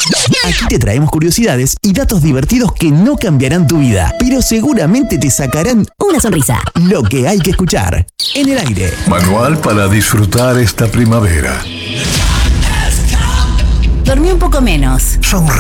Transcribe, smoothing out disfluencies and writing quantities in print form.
Aquí te traemos curiosidades y datos divertidos que no cambiarán tu vida, pero seguramente te sacarán una sonrisa. Lo que hay que escuchar. En el aire. Manual para disfrutar esta primavera. Dormí un poco menos. Sonríe.